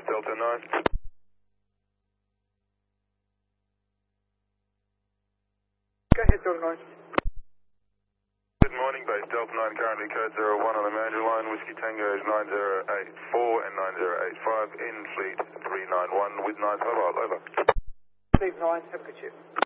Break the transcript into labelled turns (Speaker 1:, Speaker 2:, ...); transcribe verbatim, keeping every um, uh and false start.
Speaker 1: Delta nine.
Speaker 2: Go ahead, Delta nine.
Speaker 1: Good morning, base Delta nine, currently code zero one on the manager line. Whiskey Tango is nine zero eight four and nine zero eight five in fleet three nine one with nine mobile, over.
Speaker 2: Steve nine, have a good shift.